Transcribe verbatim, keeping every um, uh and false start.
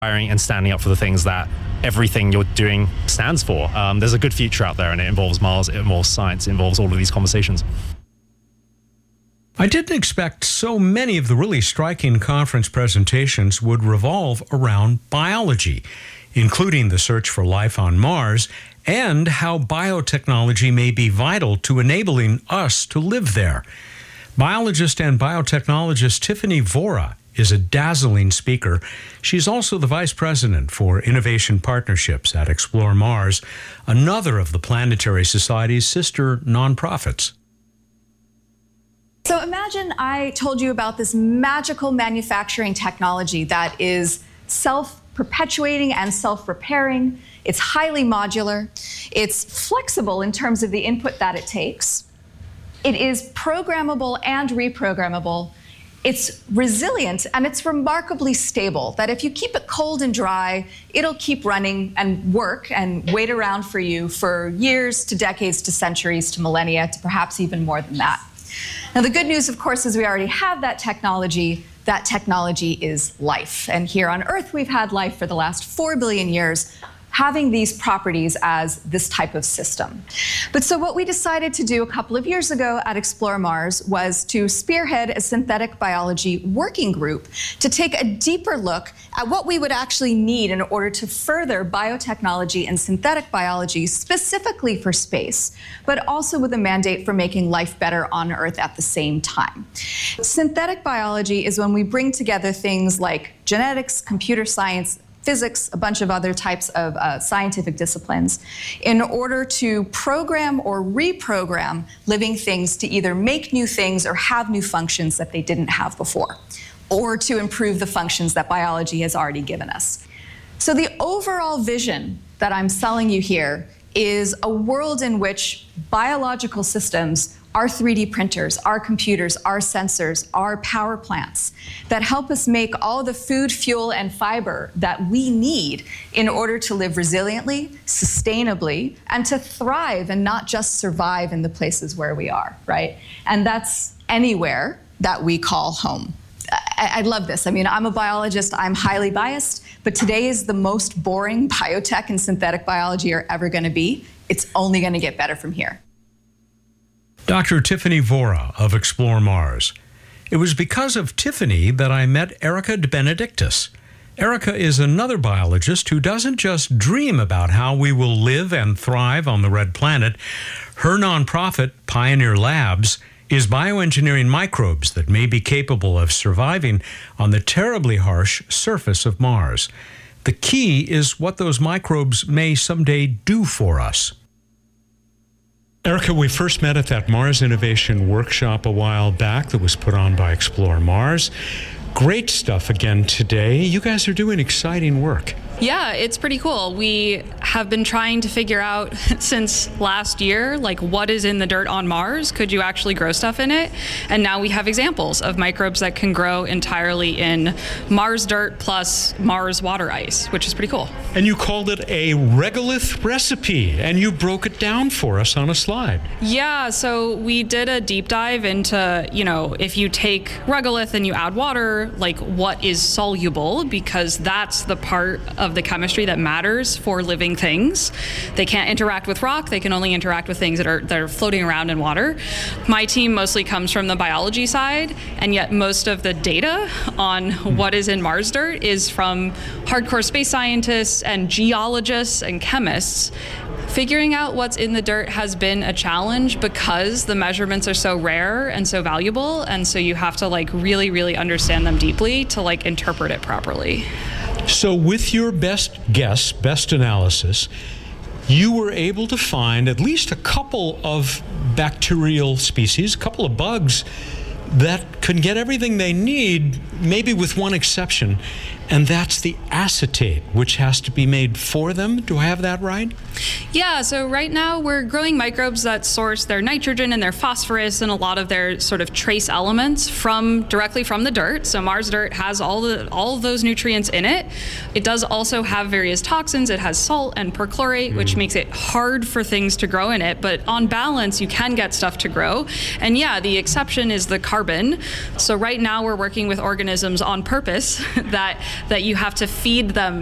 and standing up for the things that everything you're doing stands for. Um, there's a good future out there, and it involves Mars, it involves science, it involves all of these conversations. I didn't expect so many of the really striking conference presentations would revolve around biology, including the search for life on Mars and how biotechnology may be vital to enabling us to live there. Biologist and biotechnologist Tiffany Vora is a dazzling speaker. She's also the Vice President for Innovation Partnerships at Explore Mars, another of the Planetary Society's sister nonprofits. So imagine I told you about this magical manufacturing technology that is self-perpetuating and self-repairing. It's highly modular. It's flexible in terms of the input that it takes. It is programmable and reprogrammable. It's resilient, and it's remarkably stable, that if you keep it cold and dry, it'll keep running and work and wait around for you for years to decades to centuries to millennia to perhaps even more than that. Now, the good news, of course, is we already have that technology. That technology is life. And here on Earth, we've had life for the last four billion years, having these properties as this type of system. But so what we decided to do a couple of years ago at Explore Mars was to spearhead a synthetic biology working group to take a deeper look at what we would actually need in order to further biotechnology and synthetic biology specifically for space, but also with a mandate for making life better on Earth at the same time. Synthetic biology is when we bring together things like genetics, computer science, physics, a bunch of other types of uh, scientific disciplines, in order to program or reprogram living things to either make new things or have new functions that they didn't have before, or to improve the functions that biology has already given us. So the overall vision that I'm selling you here is a world in which biological systems, our three D printers, our computers, our sensors, our power plants that help us make all the food, fuel, and fiber that we need in order to live resiliently, sustainably, and to thrive and not just survive in the places where we are, right? And that's anywhere that we call home. I, I love this. I mean, I'm a biologist, I'm highly biased, but today is the most boring biotech and synthetic biology are ever going to be. It's only going to get better from here. Doctor Tiffany Vora of Explore Mars. It was because of Tiffany that I met Erica De Benedictis. Erica is another biologist who doesn't just dream about how we will live and thrive on the red planet. Her nonprofit, Pioneer Labs, is bioengineering microbes that may be capable of surviving on the terribly harsh surface of Mars. The key is what those microbes may someday do for us. Erica, we first met at that Mars Innovation Workshop a while back that was put on by Explore Mars. Great stuff again today. You guys are doing exciting work. Yeah, it's pretty cool. We have been trying to figure out since last year, like, what is in the dirt on Mars? Could you actually grow stuff in it? And now we have examples of microbes that can grow entirely in Mars dirt plus Mars water ice, which is pretty cool. And you called it a regolith recipe, and you broke it down for us on a slide. Yeah, so we did a deep dive into, you know, if you take regolith and you add water, like, what is soluble? Because that's the part of the chemistry that matters for living things. They can't interact with rock. They can only interact with things that are that are floating around in water. My team mostly comes from the biology side, and yet most of the data on what is in Mars dirt is from hardcore space scientists and geologists and chemists. Figuring out what's in the dirt has been a challenge because the measurements are so rare and so valuable, and so you have to like really, really understand them deeply to like interpret it properly. So with your best guess, best analysis, you were able to find at least a couple of bacterial species, a couple of bugs that can get everything they need, maybe with one exception, and that's the acetate, which has to be made for them. Do I have that right? Yeah, so right now we're growing microbes that source their nitrogen and their phosphorus and a lot of their sort of trace elements from directly from the dirt. So Mars dirt has all the all of those nutrients in it. It does also have various toxins. It has salt and perchlorate, mm. which makes it hard for things to grow in it. But on balance, you can get stuff to grow. And yeah, the exception is the carbon. So right now we're working with organisms on purpose that that you have to feed them